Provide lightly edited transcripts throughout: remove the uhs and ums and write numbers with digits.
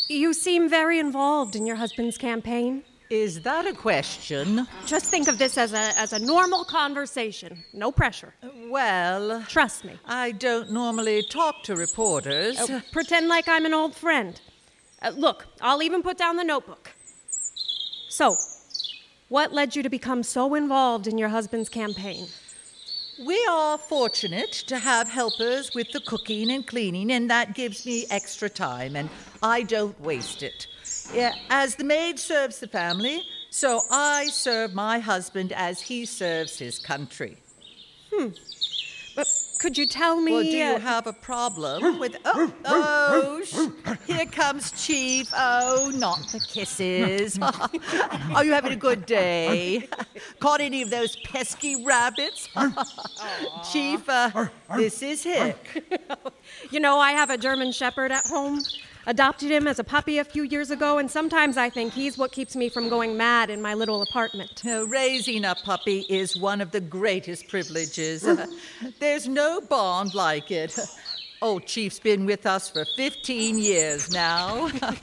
You seem very involved in your husband's campaign. Is that a question? Just think of this as a normal conversation. No pressure. Well, Trust me. I don't normally talk to reporters. Pretend like I'm an old friend. Look, I'll even put down the notebook. So, what led you to become so involved in your husband's campaign? We are fortunate to have helpers with the cooking and cleaning, and that gives me extra time, and I don't waste it. Yeah, as the maid serves the family, so I serve my husband as he serves his country. But could you tell me... Well, do you have a problem with... Here comes Chief. Oh, not the kisses. Are you having a good day? Caught any of those pesky rabbits? Chief, this is Hick. You know, I have a German Shepherd at home. Adopted him as a puppy a few years ago, and sometimes I think he's what keeps me from going mad in my little apartment. Raising a puppy is one of the greatest privileges. There's no bond like it. Old Chief's been with us for 15 years now.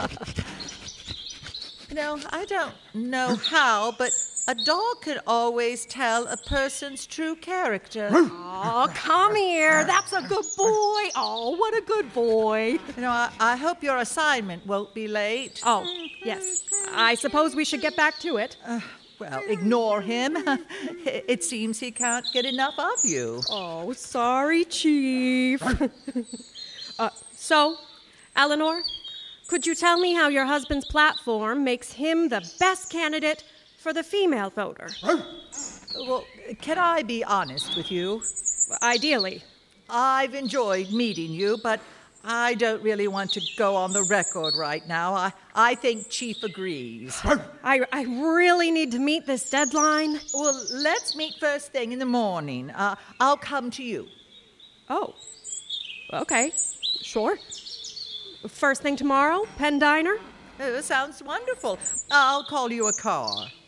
I don't know how, but a dog can always tell a person's true character. Oh, come here. That's a good boy. Oh, what a good boy. I hope your assignment won't be late. Oh, yes. I suppose we should get back to it. Well, ignore him. It seems he can't get enough of you. Oh, sorry, Chief. So, Eleanor, could you tell me how your husband's platform makes him the best candidate for the female voter? Well, can I be honest with you? Ideally. I've enjoyed meeting you, but I don't really want to go on the record right now. I think Chief agrees. I really need to meet this deadline. Well, let's meet first thing in the morning. I'll come to you. Oh, okay. Sure. First thing tomorrow, Penn Diner? Sounds wonderful. I'll call you a car.